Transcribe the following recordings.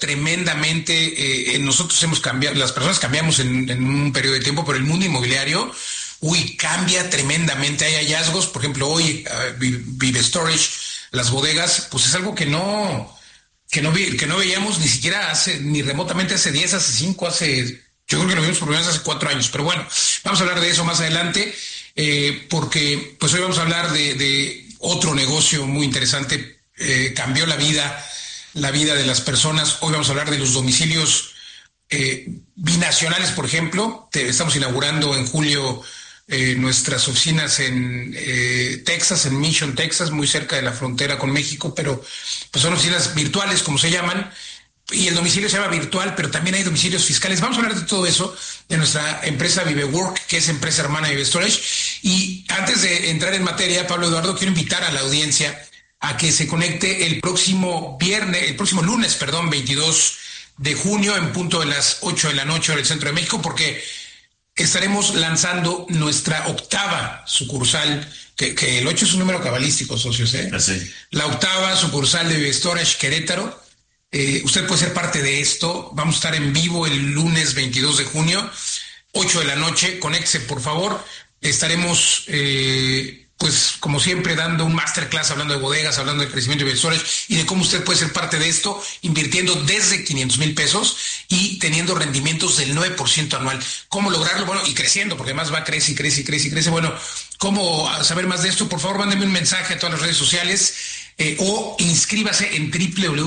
tremendamente. Nosotros hemos cambiado, las personas cambiamos en un periodo de tiempo, pero el mundo inmobiliario, cambia tremendamente. Hay hallazgos, por ejemplo, hoy Vive Storage, las bodegas, pues es algo que no veíamos ni siquiera ni remotamente hace 10, hace 5, yo creo que lo vimos por primera vez hace 4 años. Pero bueno, vamos a hablar de eso más adelante, porque pues hoy vamos a hablar de otro negocio muy interesante. Cambió la vida de las personas. Hoy vamos a hablar de los domicilios binacionales, por ejemplo. Estamos inaugurando en julio nuestras oficinas en Texas, en Mission, Texas, muy cerca de la frontera con México, pero pues son oficinas virtuales, como se llaman, y el domicilio se llama virtual, pero también hay domicilios fiscales. Vamos a hablar de todo eso, de nuestra empresa ViveWork, que es empresa hermana de Vive Storage. Y antes de entrar en materia, Pablo Eduardo, quiero invitar a la audiencia a que se conecte el próximo lunes, 22 de junio, en punto de las 8 de la noche en el centro de México, porque estaremos lanzando nuestra octava sucursal, que el 8 es un número cabalístico, socios, ¿eh? Así. La octava sucursal de Vive Storage Querétaro. Usted puede ser parte de esto. Vamos a estar en vivo el lunes 22 de junio, 8 de la noche. Conéctese, por favor. Estaremos, pues, como siempre, dando un masterclass, hablando de bodegas, hablando del crecimiento de Vive Storage y de cómo usted puede ser parte de esto, invirtiendo desde 500,000 pesos y teniendo rendimientos del 9% anual. ¿Cómo lograrlo? Bueno, y creciendo, porque además va, crece. Bueno, ¿cómo saber más de esto? Por favor, mándeme un mensaje a todas las redes sociales o inscríbase en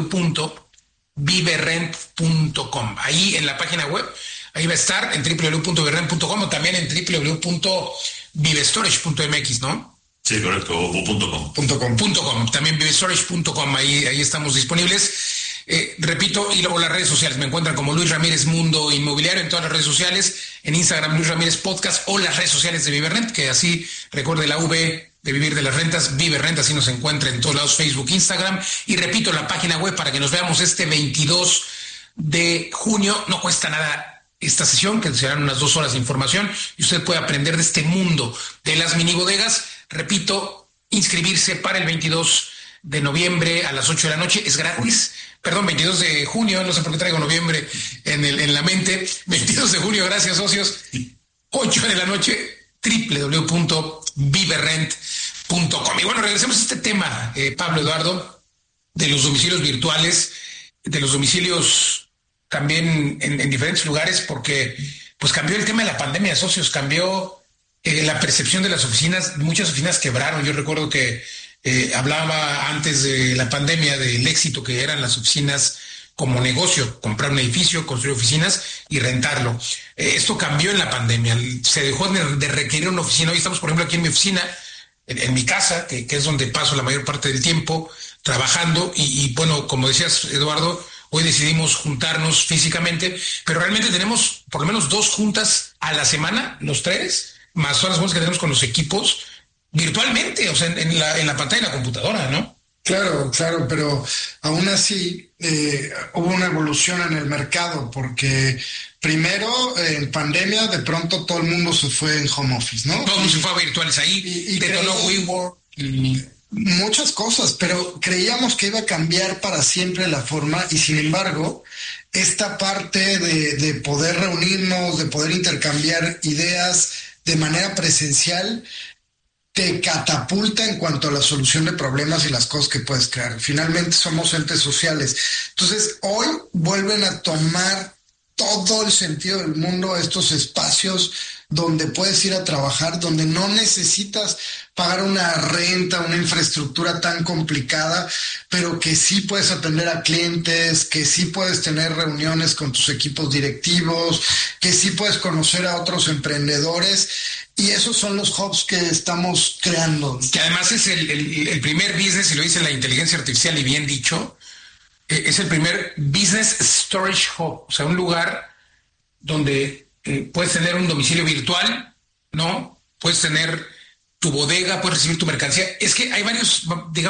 www.viverrent.com. Ahí en la página web, ahí va a estar en www.viverrent.com o también en www.vivestorage.mx, ¿no? Sí, correcto, o .com. También vivestorage.com, ahí estamos disponibles. Repito, y luego las redes sociales, me encuentran como Luis Ramírez Mundo Inmobiliario en todas las redes sociales, en Instagram Luis Ramírez Podcast o las redes sociales de ViveRent, que así, recuerde la V de Vivir de las Rentas, ViveRent, así nos encuentra en todos lados, Facebook, Instagram, y repito, la página web para que nos veamos este 22 de junio. No cuesta nada esta sesión, que serán unas 2 horas de información, y usted puede aprender de este mundo de las mini bodegas. Repito, inscribirse para el 22 de noviembre a las 8 de la noche, es gratis. Perdón, 22 de junio, no sé por qué traigo noviembre en la mente. 22 de junio, gracias, socios. 8 de la noche, www.viverrent.com. Y bueno, regresemos a este tema, Pablo Eduardo, de los domicilios virtuales, de los domicilios también en diferentes lugares, porque pues cambió el tema de la pandemia, socios, cambió la percepción de las oficinas. Muchas oficinas quebraron. Yo recuerdo que hablaba antes de la pandemia del éxito que eran las oficinas como negocio, comprar un edificio, construir oficinas y rentarlo. Esto cambió en la pandemia, se dejó de requerir una oficina. Hoy estamos, por ejemplo, aquí en mi oficina, en mi casa, que es donde paso la mayor parte del tiempo trabajando, y bueno, como decías, Eduardo, hoy decidimos juntarnos físicamente, pero realmente tenemos por lo menos 2 juntas a la semana, los 3, más todas las juntas que tenemos con los equipos, virtualmente, o sea, en la pantalla de la computadora, ¿no? Claro, pero aún así hubo una evolución en el mercado, porque primero en pandemia de pronto todo el mundo se fue en home office, ¿no? Todo el mundo se fue a virtuales ahí, y detonó WeWork y muchas cosas, pero creíamos que iba a cambiar para siempre la forma, y sin embargo, esta parte de poder reunirnos, de poder intercambiar ideas de manera presencial, te catapulta en cuanto a la solución de problemas y las cosas que puedes crear. Finalmente somos entes sociales. Entonces, hoy vuelven a tomar todo el sentido del mundo estos espacios donde puedes ir a trabajar, donde no necesitas pagar una renta, una infraestructura tan complicada, pero que sí puedes atender a clientes, que sí puedes tener reuniones con tus equipos directivos, que sí puedes conocer a otros emprendedores. Y esos son los hubs que estamos creando. Que además es el primer business, y lo dice la inteligencia artificial y bien dicho, es el primer business storage hub, o sea, un lugar donde puedes tener un domicilio virtual, ¿no? Puedes tener tu bodega, puedes recibir tu mercancía. Es que hay varios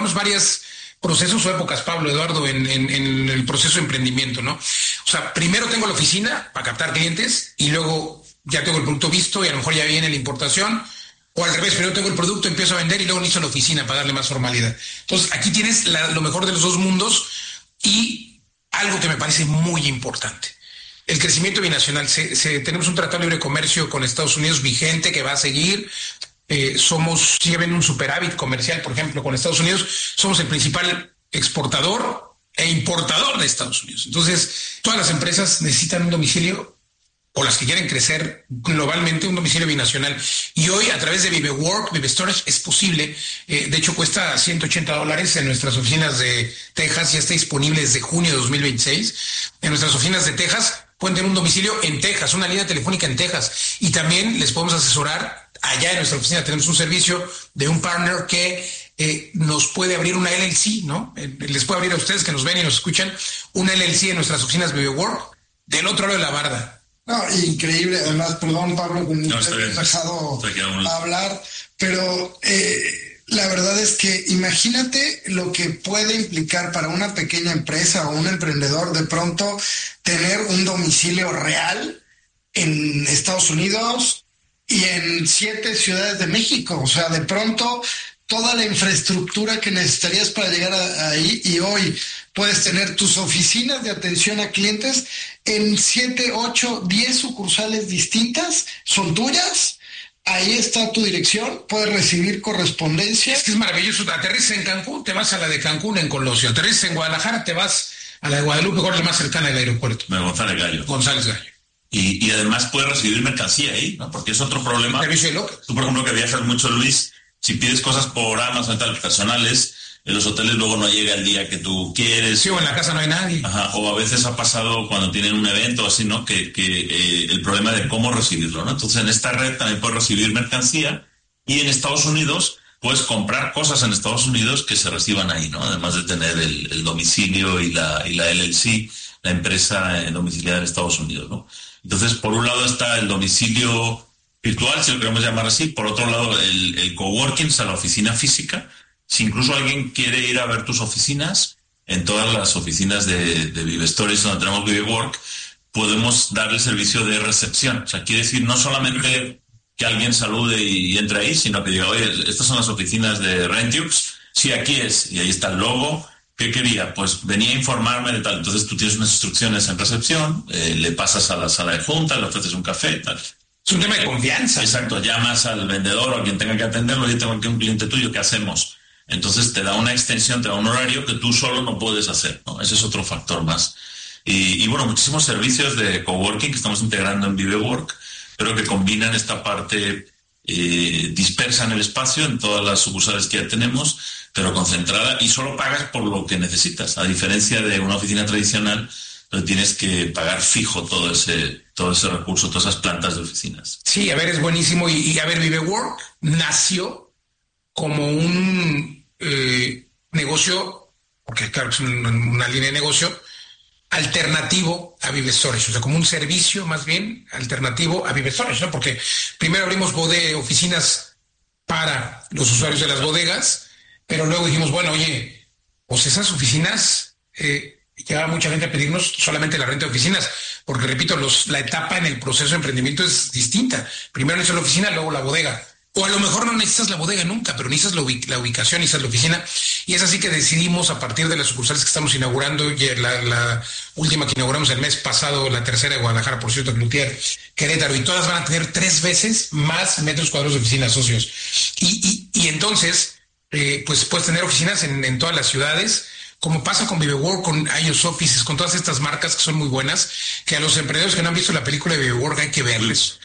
procesos o épocas, Pablo Eduardo, en el proceso de emprendimiento, ¿no? O sea, primero tengo la oficina para captar clientes y luego ya tengo el producto visto y a lo mejor ya viene la importación, o al revés, primero tengo el producto, empiezo a vender y luego inicio la oficina para darle más formalidad. Entonces, aquí tienes lo mejor de los 2 mundos, y algo que me parece muy importante. El crecimiento binacional. Tenemos un tratado de libre comercio con Estados Unidos vigente que va a seguir. Sigue habiendo un superávit comercial, por ejemplo, con Estados Unidos. Somos el principal exportador e importador de Estados Unidos. Entonces, todas las empresas necesitan un domicilio, o las que quieren crecer globalmente, un domicilio binacional. Y hoy, a través de ViveWork, ViveStorage, es posible. De hecho, cuesta $180 en nuestras oficinas de Texas. Ya está disponible desde junio de 2026. En nuestras oficinas de Texas pueden tener un domicilio en Texas, una línea telefónica en Texas. Y también les podemos asesorar. Allá en nuestra oficina tenemos un servicio de un partner que nos puede abrir una LLC, ¿no? Les puede abrir a ustedes que nos ven y nos escuchan una LLC en nuestras oficinas ViveWork del otro lado de la barda. No, increíble. Además, perdón, Pablo, que no te he dejado hablar, pero la verdad es que imagínate lo que puede implicar para una pequeña empresa o un emprendedor de pronto tener un domicilio real en Estados Unidos y en 7 ciudades de México. O sea, de pronto toda la infraestructura que necesitarías para llegar ahí, y hoy puedes tener tus oficinas de atención a clientes en 7, 8, 10 sucursales distintas, son tuyas. Ahí está tu dirección, puedes recibir correspondencia. Es que es maravilloso. Aterrizas en Cancún, te vas a la de Cancún en Colosio. Aterrizas en Guadalajara, te vas a la de Guadalupe, que es la más cercana del aeropuerto. González Gallo. González Gallo. Y además puedes recibir mercancía ahí, ¿no? Porque es otro problema. Servicio de local. Tú, por ejemplo, que viajas mucho, Luis, si pides cosas por Amazon y tal, personales, en los hoteles luego no llega el día que tú quieres. Sí, o en la casa no hay nadie. Ajá, o a veces ha pasado cuando tienen un evento así, ¿no? Que el problema de cómo recibirlo, ¿no? Entonces, en esta red también puedes recibir mercancía, y en Estados Unidos puedes comprar cosas en Estados Unidos que se reciban ahí, ¿no? Además de tener el domicilio y la LLC, la empresa domiciliada en Estados Unidos, ¿no? Entonces, por un lado está el domicilio virtual, si lo queremos llamar así. Por otro lado, el coworking, o sea, la oficina física. Si incluso alguien quiere ir a ver tus oficinas, en todas las oficinas de ViveStorage donde tenemos ViveWork, podemos dar el servicio de recepción. O sea, quiere decir no solamente que alguien salude y entre ahí, sino que diga, oye, estas son las oficinas de Rentux. Sí, aquí es. Y ahí está el logo. ¿Qué quería? Pues venía a informarme de tal. Entonces tú tienes unas instrucciones en recepción, le pasas a la sala de junta, le ofreces un café, tal. Es un tema de confianza. Exacto, llamas al vendedor o a quien tenga que atenderlo. Yo tengo aquí un cliente tuyo, ¿qué hacemos? Entonces te da una extensión, te da un horario que tú solo no puedes hacer, ¿no? Ese es otro factor más. Y bueno, muchísimos servicios de coworking que estamos integrando en ViveWork, pero que combinan esta parte dispersa en el espacio, en todas las sucursales que ya tenemos, pero concentrada, y solo pagas por lo que necesitas, a diferencia de una oficina tradicional donde tienes que pagar fijo todo ese recurso, todas esas plantas de oficinas. Sí, a ver, es buenísimo. Y a ver, ViveWork nació como un negocio, porque claro, es una línea de negocio alternativo a ViveStorage, o sea, como un servicio más bien alternativo a ViveStorage, ¿no? Porque primero abrimos oficinas para los usuarios de las bodegas, pero luego dijimos, bueno, oye, pues esas oficinas, llegaba mucha gente a pedirnos solamente la renta de oficinas, porque repito, la etapa en el proceso de emprendimiento es distinta. Primero necesitas la oficina, luego la bodega. O a lo mejor no necesitas la bodega nunca, pero necesitas la ubicación, necesitas la oficina. Y es así que decidimos, a partir de las sucursales que estamos inaugurando, la última que inauguramos el mes pasado, la tercera de Guadalajara, por cierto, Cloutier, Querétaro, y todas van a tener 3 veces más metros cuadrados de oficinas, socios. Y entonces, pues puedes tener oficinas en todas las ciudades, como pasa con ViveWork, con iOS Offices, con todas estas marcas que son muy buenas, que a los emprendedores que no han visto la película de ViveWork hay que verles.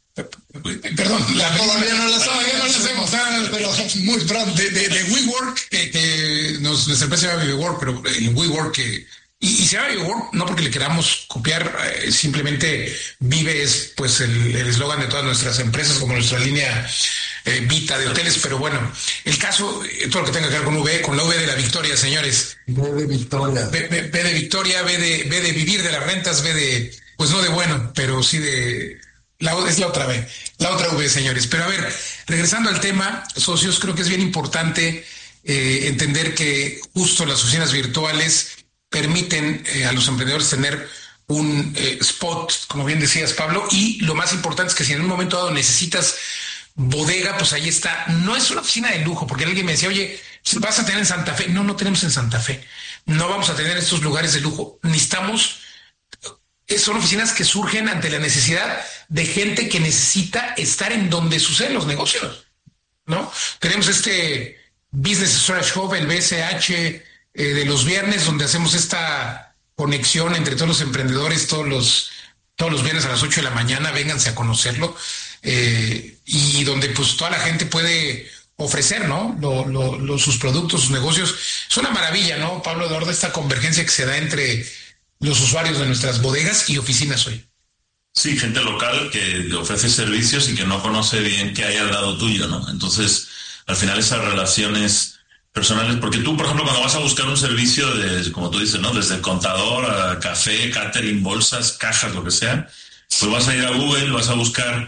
Perdón, todavía no la hacemos, pero muy pronto. De WeWork, que nuestra empresa se llama ViveWork, pero el WeWork y se llama ViveWork no porque le queramos copiar, simplemente Vive es pues el eslogan de todas nuestras empresas, como nuestra línea Vita de hoteles, pero bueno, el caso, todo lo que tenga que ver con la V de la victoria, señores. V de victoria. V de victoria, V de vivir de las rentas, V de, pues no de bueno, pero sí de... es la otra V, señores. Pero a ver, regresando al tema, socios, creo que es bien importante entender que justo las oficinas virtuales permiten a los emprendedores tener un spot, como bien decías, Pablo, y lo más importante es que si en un momento dado necesitas bodega, pues ahí está. No es una oficina de lujo, porque alguien me decía, oye, vas a tener en Santa Fe. No tenemos en Santa Fe. no vamos a tener estos lugares de lujo. Son oficinas que surgen ante la necesidad de gente que necesita estar en donde suceden los negocios, ¿no? Tenemos este Business Storage Hub, el BSH, de los viernes, donde hacemos esta conexión entre todos los emprendedores, todos los viernes a las 8 de la mañana, vénganse a conocerlo, y donde pues toda la gente puede ofrecer, ¿no? Sus productos, sus negocios. Es una maravilla, ¿no, Pablo Eduardo, esta convergencia que se da entre los usuarios de nuestras bodegas y oficinas hoy? Sí, gente local que ofrece servicios y que no conoce bien qué hay al lado tuyo, ¿no? Entonces, al final esas relaciones personales, porque tú, por ejemplo, cuando vas a buscar un servicio como tú dices, ¿no? Desde contador a café, catering, bolsas, cajas, lo que sea, pues vas a ir a Google, vas a buscar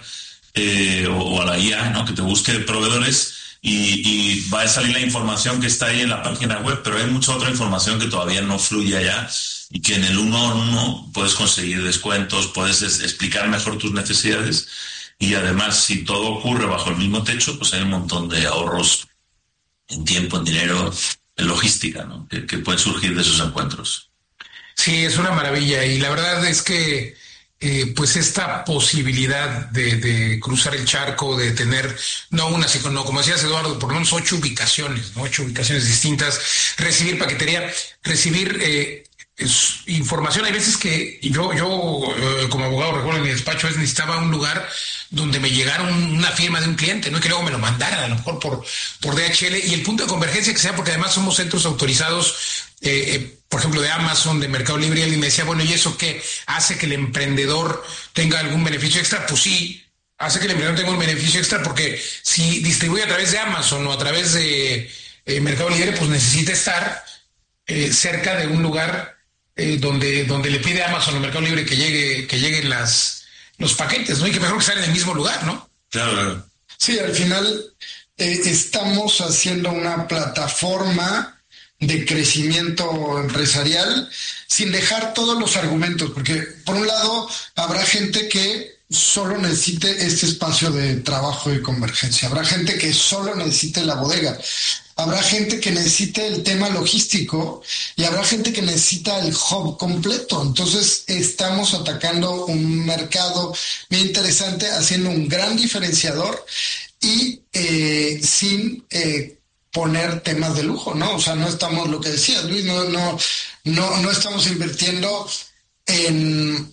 o a la IA, ¿no? Que te busque proveedores y va a salir la información que está ahí en la página web, pero hay mucha otra información que todavía no fluye allá y que en el uno a uno puedes conseguir descuentos, puedes explicar mejor tus necesidades y además si todo ocurre bajo el mismo techo, pues hay un montón de ahorros en tiempo, en dinero, en logística, ¿no? Que pueden surgir de esos encuentros. Sí, es una maravilla y la verdad es que pues esta posibilidad de cruzar el charco, de tener, no una, sino como decías Eduardo, por lo menos 8 ubicaciones, ¿no? 8 ubicaciones distintas, recibir paquetería, recibir información. Hay veces que yo como abogado, recuerdo en mi despacho, necesitaba un lugar donde me llegara una firma de un cliente, ¿no? Y que luego me lo mandaran, a lo mejor por DHL, y el punto de convergencia que sea, porque además somos centros autorizados, por ejemplo, de Amazon, de Mercado Libre, y alguien me decía, bueno, ¿y eso qué? ¿Hace que el emprendedor tenga algún beneficio extra? Pues sí, hace que el emprendedor tenga un beneficio extra, porque si distribuye a través de Amazon o a través de Mercado Libre, pues necesita estar cerca de un lugar donde le pide a Amazon o Mercado Libre que lleguen los paquetes, ¿no? Y que mejor que salgan en el mismo lugar, ¿no? Claro. Sí, al final estamos haciendo una plataforma de crecimiento empresarial sin dejar todos los argumentos, porque por un lado habrá gente que solo necesite este espacio de trabajo y convergencia, habrá gente que solo necesite la bodega, habrá gente que necesite el tema logístico y habrá gente que necesita el hub completo. Entonces estamos atacando un mercado muy interesante, haciendo un gran diferenciador y sin poner temas de lujo, ¿no? O sea, no estamos, lo que decías, Luis, no estamos invirtiendo en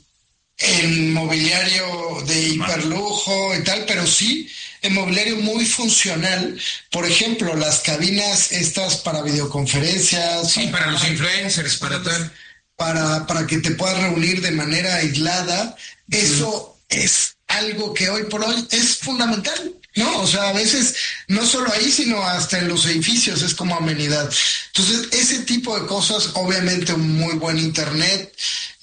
mobiliario de hiperlujo y tal, pero sí en mobiliario muy funcional. Por ejemplo, las cabinas estas para videoconferencias. Sí, para los influencers, para tal. Para que te puedas reunir de manera aislada. Eso es algo que hoy por hoy es fundamental, ¿no? O sea, a veces no solo ahí, sino hasta en los edificios es como amenidad. Entonces, ese tipo de cosas, obviamente un muy buen internet,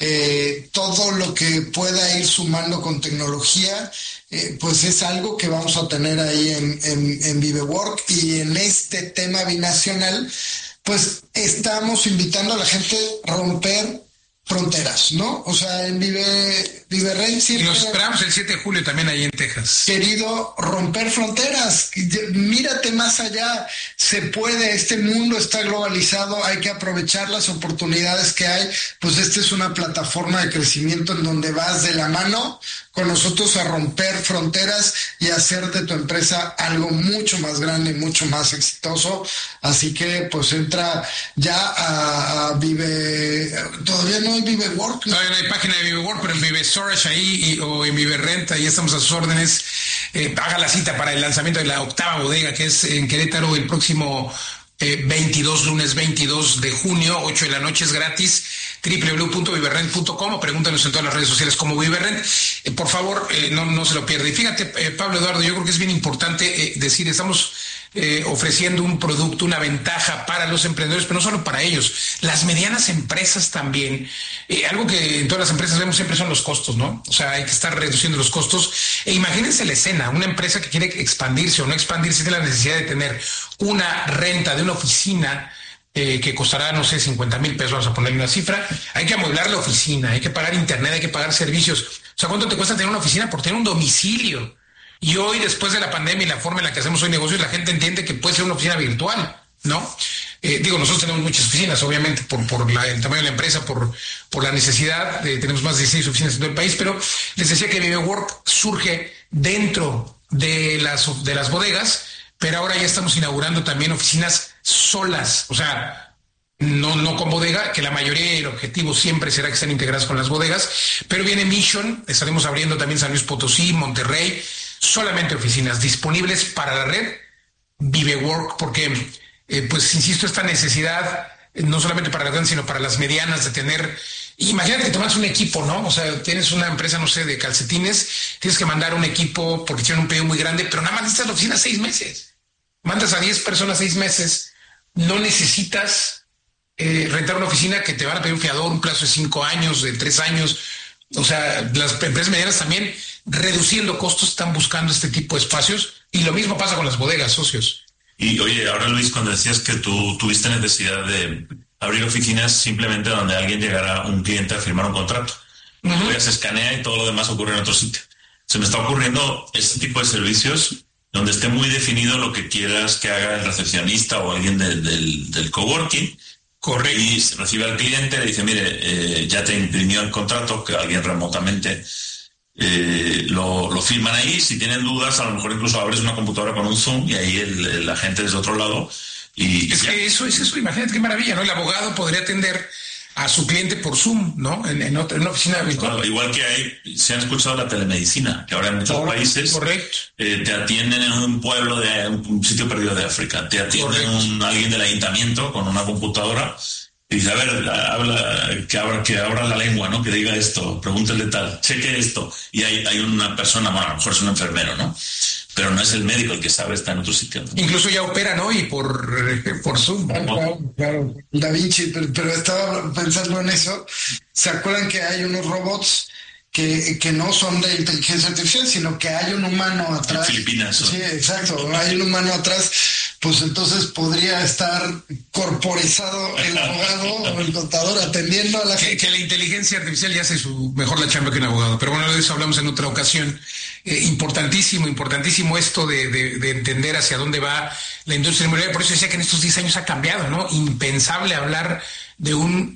todo lo que pueda ir sumando con tecnología, pues es algo que vamos a tener ahí en ViveWork. Y en este tema binacional, pues estamos invitando a la gente a romper fronteras, ¿no? O sea, en ViveRent siempre... Y los esperamos el 7 de julio también ahí en Texas. Querido, romper fronteras, mírate más allá, se puede, este mundo está globalizado, hay que aprovechar las oportunidades que hay, pues esta es una plataforma de crecimiento en donde vas de la mano con nosotros a romper fronteras y hacer de tu empresa algo mucho más grande y mucho más exitoso. Así que pues entra ya a Vive, todavía no hay ViveWork, ¿no? Todavía no hay página de ViveWork, pero en Vive Storage ahí o en ViveRent, ahí estamos a sus órdenes. Haga la cita para el lanzamiento de la 8ª bodega, que es en Querétaro el próximo lunes 22 de junio, 8 de la noche, es gratis. www.viverrent.com o pregúntanos en todas las redes sociales como ViveRent. Por favor, no se lo pierda. Y fíjate, Pablo Eduardo, yo creo que es bien importante decir, estamos ofreciendo un producto, una ventaja para los emprendedores, pero no solo para ellos, las medianas empresas también. Algo que en todas las empresas vemos siempre son los costos, ¿no? O sea, hay que estar reduciendo los costos. E imagínense la escena, una empresa que quiere expandirse o no expandirse, tiene la necesidad de tener una renta de una oficina que costará, no sé, 50,000 pesos, vamos a ponerle una cifra. Hay que amueblar la oficina, hay que pagar internet, hay que pagar servicios. O sea, ¿cuánto te cuesta tener una oficina por tener un domicilio? Y hoy, después de la pandemia y la forma en la que hacemos hoy negocios, la gente entiende que puede ser una oficina virtual, ¿no? Nosotros tenemos muchas oficinas, obviamente, por el tamaño de la empresa, por la necesidad, tenemos más de 16 oficinas en todo el país, pero les decía que ViveWork surge dentro de las bodegas, pero ahora ya estamos inaugurando también oficinas solas, o sea, no con bodega, que la mayoría del objetivo siempre será que estén integradas con las bodegas, pero viene Mission, estaremos abriendo también San Luis Potosí, Monterrey, solamente oficinas disponibles para la red ViveWork, porque, pues insisto, esta necesidad, no solamente para las grandes, sino para las medianas, de tener, imagínate que tomas un equipo, ¿no? O sea, tienes una empresa, no sé, de calcetines, tienes que mandar un equipo porque tienen un pedido muy grande, pero nada más necesitas la oficina 6 meses. Mandas a 10 personas 6 meses, no necesitas rentar una oficina que te van a pedir un fiador, un plazo de 5 años, de 3 años. O sea, las empresas medianas también, reduciendo costos, están buscando este tipo de espacios, y lo mismo pasa con las bodegas, socios. Y oye, ahora Luis, cuando decías que tú tuviste necesidad de abrir oficinas simplemente donde alguien llegara, un cliente, a firmar un contrato, ya se escanea y todo lo demás ocurre en otro sitio. Se me está ocurriendo este tipo de servicios donde esté muy definido lo que quieras que haga el recepcionista o alguien del coworking. Correcto. Y recibe al cliente, le dice, mire, ya te imprimió el contrato, que alguien remotamente lo firman ahí. Si tienen dudas, a lo mejor incluso abres una computadora con un Zoom y ahí la gente desde otro lado. Y es que eso, imagínate qué maravilla, ¿no? El abogado podría atender a su cliente por Zoom, ¿no? En una oficina virtual. Claro, igual que se han escuchado la telemedicina, que ahora en muchos países te atienden en un pueblo de un sitio perdido de África, te atienden alguien del ayuntamiento con una computadora y dice, a ver, que abra la lengua, ¿no? Que diga esto, pregúntele tal, cheque esto. Y hay una persona, bueno, a lo mejor es un enfermero, ¿no? Pero no es el médico el que sabe, está en otro sitio, ¿no? Incluso ya opera, ¿no? Y por Zoom. Claro. Da Vinci, pero estaba pensando en eso. ¿Se acuerdan que hay unos robots que no son de inteligencia artificial, sino que hay un humano atrás? En Filipinas, ¿no? Sí, exacto. Hay un humano atrás. Pues entonces podría estar corporizado el abogado o el contador atendiendo a la gente. Que la inteligencia artificial ya hace mejor la chamba que un abogado. Pero bueno, de eso hablamos en otra ocasión. Importantísimo esto de entender hacia dónde va la industria inmobiliaria. Por eso decía que en estos 10 años ha cambiado, ¿no? Impensable hablar de un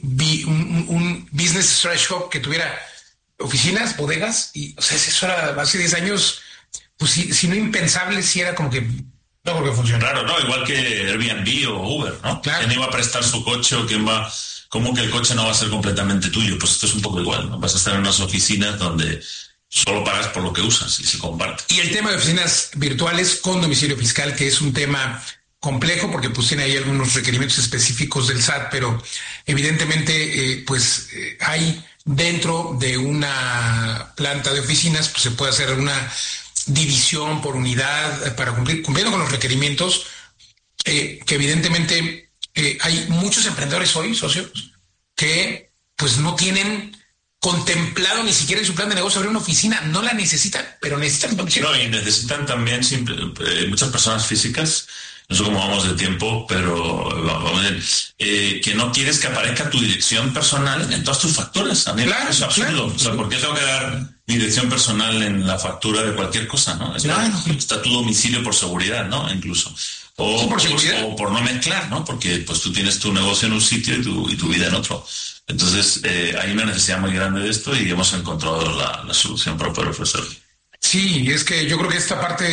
business strategy hub que tuviera oficinas, bodegas, y o sea, eso era hace 10 años, pues si no impensable, si era como que no creo que funcione. Claro, ¿no? Igual que Airbnb o Uber, ¿no? Claro. ¿Quién iba a prestar su coche o quién va? ¿Cómo que el coche no va a ser completamente tuyo? Pues esto es un poco igual, ¿no? Vas a estar en unas oficinas donde solo pagas por lo que usas y se comparte. Y el tema de oficinas virtuales con domicilio fiscal, que es un tema complejo porque pues tiene ahí algunos requerimientos específicos del SAT, pero evidentemente hay dentro de una planta de oficinas, pues se puede hacer una división por unidad para cumpliendo con los requerimientos, que evidentemente hay muchos emprendedores hoy, socios, que pues no tienen contemplado ni siquiera en su plan de negocio abrir una oficina, no la necesitan, pero necesitan. No, y necesitan también muchas personas físicas, no sé cómo vamos de tiempo, pero vamos a ver, que no quieres que aparezca tu dirección personal en todas tus facturas. A mí claro, es absurdo. Claro. O sea, ¿por qué tengo que dar mi dirección personal en la factura de cualquier cosa, no? Está tu domicilio por seguridad, ¿no? Incluso. O por no mezclar, ¿no? Porque pues tú tienes tu negocio en un sitio y tu vida en otro. Entonces, hay una necesidad muy grande de esto y hemos encontrado la solución para poder ofrecerlo. Sí, es que yo creo que esta parte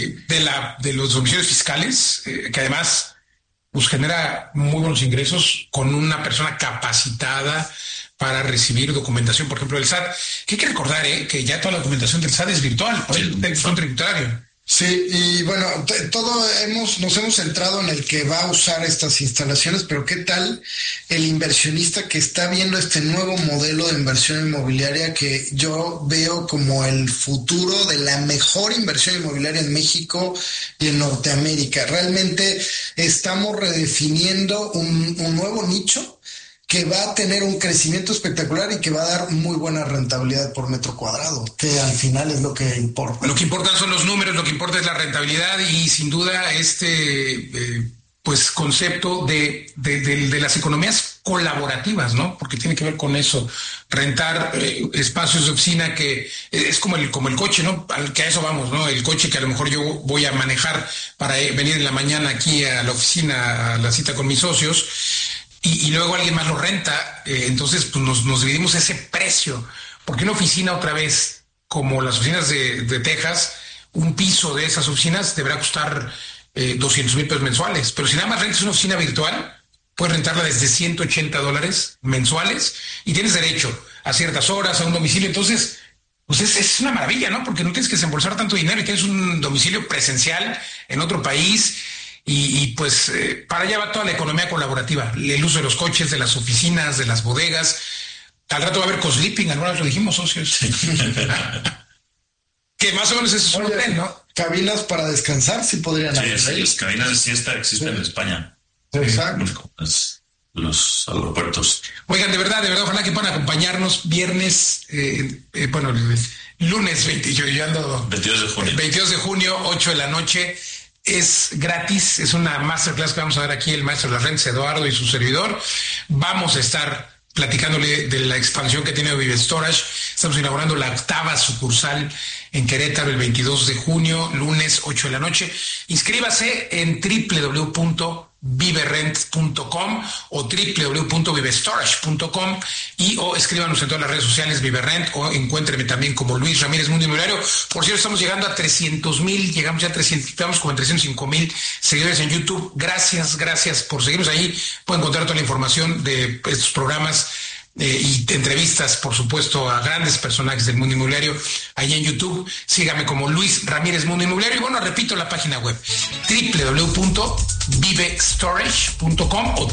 de los domicilios fiscales, que además pues genera muy buenos ingresos con una persona capacitada para recibir documentación, por ejemplo, del SAT. Que hay que recordar que ya toda la documentación del SAT es virtual, del tributario. Sí, y bueno, nos hemos centrado en el que va a usar estas instalaciones, pero ¿qué tal el inversionista que está viendo este nuevo modelo de inversión inmobiliaria que yo veo como el futuro de la mejor inversión inmobiliaria en México y en Norteamérica? Realmente estamos redefiniendo un nuevo nicho que va a tener un crecimiento espectacular y que va a dar muy buena rentabilidad por metro cuadrado, que al final es lo que importa. Lo que importan son los números, lo que importa es la rentabilidad y sin duda concepto de las economías colaborativas, ¿no? Porque tiene que ver con eso, rentar espacios de oficina que es como el coche, ¿no? Que a eso vamos, ¿no? El coche que a lo mejor yo voy a manejar para venir en la mañana aquí a la oficina, a la cita con mis socios, y luego alguien más lo renta, entonces pues nos dividimos ese precio, porque una oficina otra vez, como las oficinas de Texas, un piso de esas oficinas deberá costar $200,000 mensuales, pero si nada más rentas una oficina virtual, puedes rentarla desde $180 mensuales y tienes derecho a ciertas horas, a un domicilio. Entonces, pues es una maravilla, ¿no? Porque no tienes que desembolsar tanto dinero y tienes un domicilio presencial en otro país y pues para allá va toda la economía colaborativa, el uso de los coches, de las oficinas, de las bodegas. Al rato va a haber co-sleeping, alguna vez lo dijimos, socios. Que más o menos eso es un hotel, ¿no? Cabinas para descansar, sí podrían haber. Sí, las cabinas de siesta existen en España. Exacto. Los aeropuertos. Oigan, de verdad, ojalá que puedan acompañarnos viernes, lunes 22 de junio. 22 de junio, 8 de la noche. Es gratis, es una masterclass que vamos a dar aquí el maestro de las rentas, Eduardo, y su servidor. Vamos a estar platicándole de la expansión que tiene Vive Storage. Estamos inaugurando la 8ª sucursal en Querétaro el 22 de junio, lunes 8 de la noche. Inscríbase en www.viverent.com o www.vivestorage.com o escríbanos en todas las redes sociales Viverent o encuéntreme también como Luis Ramírez Mundo Inmobiliario. Por cierto, estamos llegando a 300,000, estamos como en 305,000 seguidores en YouTube. Gracias por seguirnos ahí. Pueden encontrar toda la información de estos programas y entrevistas, por supuesto, a grandes personajes del mundo inmobiliario ahí en YouTube. Sígame como Luis Ramírez Mundo Inmobiliario. Y bueno, repito la página web, www.vivestorage.com o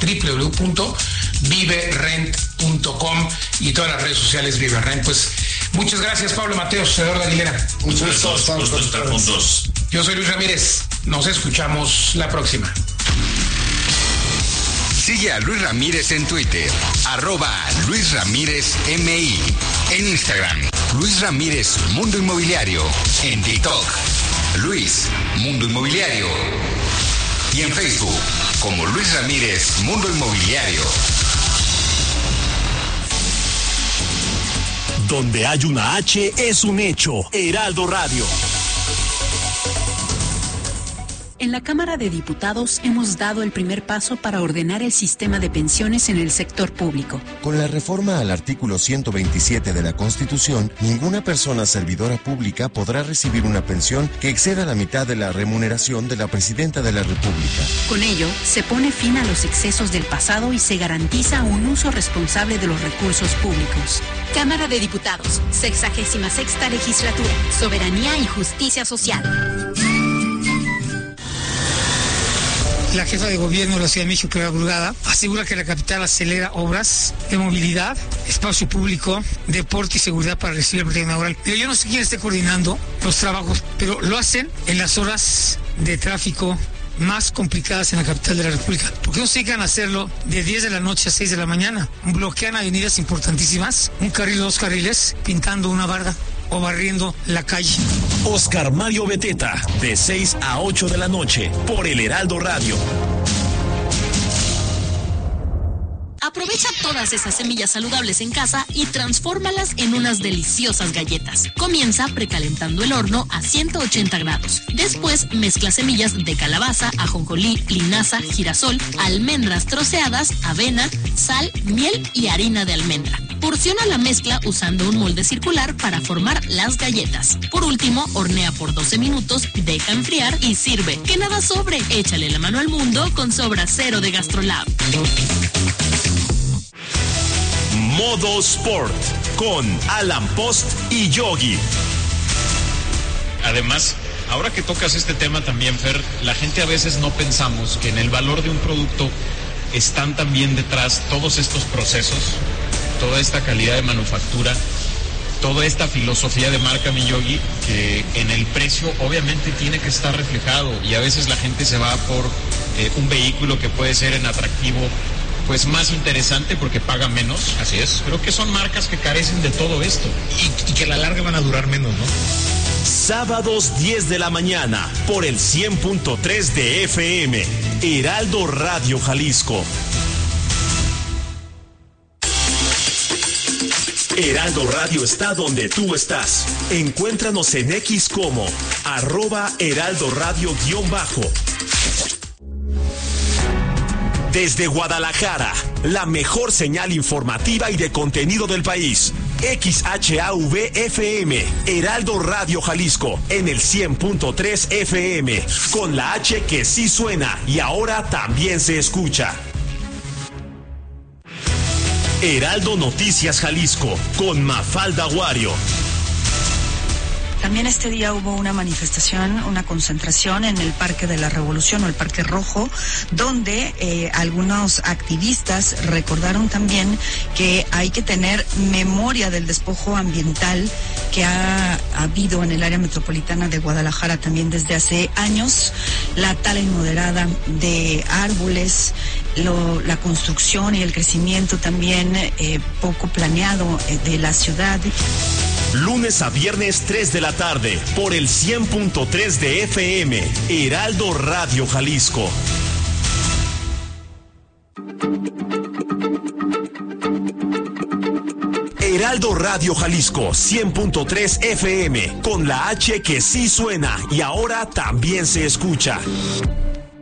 www.viverent.com y todas las redes sociales Viverent. Pues muchas gracias, Pablo Mateos, Eduardo Aguilera. Gusto estar juntos. Yo soy Luis Ramírez. Nos escuchamos la próxima. Sigue a Luis Ramírez en Twitter, @LuisRamírezMI. En Instagram, Luis Ramírez Mundo Inmobiliario. En TikTok, Luis Mundo Inmobiliario. Y en Facebook, como Luis Ramírez Mundo Inmobiliario. Donde hay una H es un hecho. Heraldo Radio. En la Cámara de Diputados hemos dado el primer paso para ordenar el sistema de pensiones en el sector público. Con la reforma al artículo 127 de la Constitución, ninguna persona servidora pública podrá recibir una pensión que exceda la mitad de la remuneración de la Presidenta de la República. Con ello, se pone fin a los excesos del pasado y se garantiza un uso responsable de los recursos públicos. Cámara de Diputados, 66ª Legislatura, Soberanía y Justicia Social. La jefa de gobierno de la Ciudad de México, Clara Brugada, asegura que la capital acelera obras de movilidad, espacio público, deporte y seguridad para recibir el partido inaugural. Pero yo no sé quién esté coordinando los trabajos, pero lo hacen en las horas de tráfico más complicadas en la capital de la República. ¿Por qué no se dedican a hacerlo de 10 de la noche a 6 de la mañana? Bloquean avenidas importantísimas, un carril o 2 carriles, pintando una barda o barriendo la calle. Oscar Mario Beteta, de 6 a 8 de la noche, por el Heraldo Radio. Aprovecha todas esas semillas saludables en casa y transfórmalas en unas deliciosas galletas. Comienza precalentando el horno a 180 grados. Después mezcla semillas de calabaza, ajonjolí, linaza, girasol, almendras troceadas, avena, sal, miel y harina de almendra. Porciona la mezcla usando un molde circular para formar las galletas. Por último, hornea por 12 minutos, deja enfriar y sirve. Que nada sobre. Échale la mano al mundo con Sobra Cero de GastroLab. Modo Sport con Alan Post y Yogi. Además, ahora que tocas este tema también, Fer, la gente a veces no pensamos que en el valor de un producto están también detrás todos estos procesos, toda esta calidad de manufactura, toda esta filosofía de marca, mi Yogi, que en el precio obviamente tiene que estar reflejado, y a veces la gente se va por un vehículo que puede ser en atractivo pues más interesante porque paga menos. Así es. Creo que son marcas que carecen de todo esto y que a la larga van a durar menos, ¿no? Sábados 10 de la mañana por el 100.3 de FM, Heraldo Radio Jalisco. Heraldo Radio está donde tú estás. Encuéntranos en X como @Heraldo Radio_. Desde Guadalajara, la mejor señal informativa y de contenido del país. XHAV-FM, Heraldo Radio Jalisco, en el 100.3 FM, con la H que sí suena y ahora también se escucha. Heraldo Noticias Jalisco, con Mafalda Wario. También este día hubo una manifestación, una concentración en el Parque de la Revolución o el Parque Rojo, donde algunos activistas recordaron también que hay que tener memoria del despojo ambiental que ha habido en el área metropolitana de Guadalajara también desde hace años, la tala inmoderada de árboles, la construcción y el crecimiento también poco planeado de la ciudad. Lunes a viernes 3 de la tarde por el 100.3 de FM, Heraldo Radio Jalisco. Heraldo Radio Jalisco 100.3 FM, con la H que sí suena y ahora también se escucha.